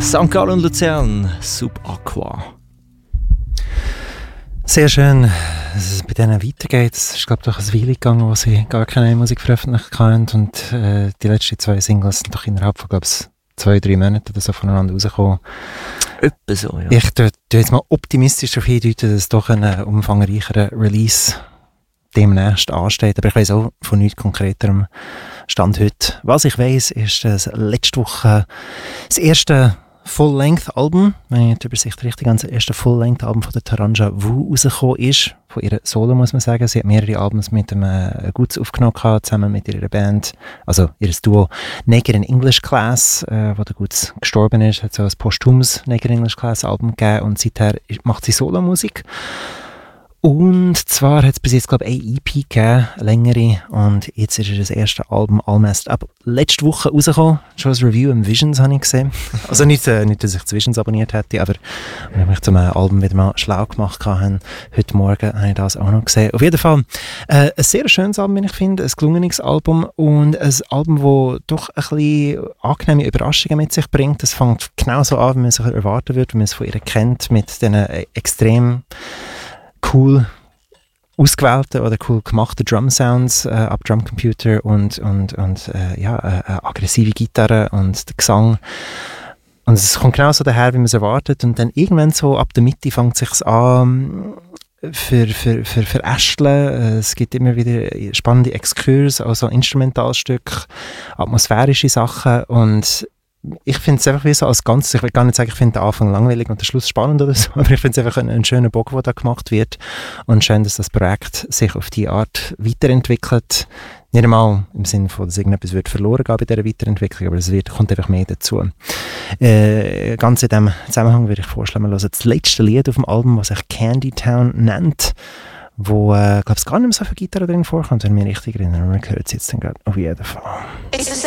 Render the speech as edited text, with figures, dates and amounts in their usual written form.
St. Gallen und Luzern, Subaqua. Sehr schön, dass es bei denen weitergeht. Es ist, glaube ich, doch ein Weile gegangen, wo sie gar keine Musik veröffentlicht haben. Und die letzten 2 Singles sind doch innerhalb von, glaube ich, 2-3 Monaten oder so voneinander rausgekommen. Etwa so, ja. Ich tue jetzt mal optimistisch darauf hindeuten, dass doch ein umfangreicherer Release demnächst ansteht. Aber ich weiss auch von nichts Konkreterem Stand heute. Was ich weiss, ist, dass letzte Woche das erste Full-Length-Album, wenn ich die Übersicht richtig habe, das erste Full-Length-Album von der Taranja Wu rausgekommen ist. Von ihrer Solo, muss man sagen. Sie hat mehrere Albums mit dem Guts aufgenommen, zusammen mit ihrer Band, also ihr Duo Naked in English Class, wo der Guts gestorben ist, hat so ein posthumes Naked in English Class Album gegeben und seither macht sie Solo-Musik. Und zwar hat es bis jetzt, glaube ich, eine EP gegeben, eine längere, und jetzt ist das erste Album All Messed Up letzte Woche rausgekommen. Schon ein Review im Visions habe ich gesehen. Also nicht, dass ich das Visions abonniert hätte, aber wenn ich mich zum Album wieder mal schlau gemacht habe, heute Morgen habe ich das auch noch gesehen. Auf jeden Fall ein sehr schönes Album, wie ich finde, ein gelungenes Album und ein Album, das doch ein bisschen angenehme Überraschungen mit sich bringt. Es fängt genauso an, wie man es erwarten würde, wie man es von ihr kennt, mit diesen extrem cool ausgewählten oder cool gemachten Drum-Sounds ab Drumcomputer und aggressive Gitarre und der Gesang. Und es kommt genau so daher, wie man es erwartet. Und dann irgendwann so ab der Mitte fängt es sich an für Äschteln. Es gibt immer wieder spannende Exkurse, also Instrumentalstücke, atmosphärische Sachen, und ich finde es einfach wie so als Ganzes, ich will gar nicht sagen, ich finde den Anfang langweilig und den Schluss spannend oder so, aber ich finde es einfach ein schöner Bogen, der da gemacht wird, und schön, dass das Projekt sich auf die Art weiterentwickelt. Nicht einmal im Sinne von, dass irgendetwas wird verloren gehen bei dieser Weiterentwicklung, aber es kommt einfach mehr dazu. Ganz in diesem Zusammenhang würde ich vorschlagen, wir hören das letzte Lied auf dem Album, was sich Candy Town nennt, wo, glaube ich, gar nicht mehr so viel Gitarre drin vorkommt, wenn ich mich richtig erinnere. Man hört es jetzt dann gerade auf jeden Fall.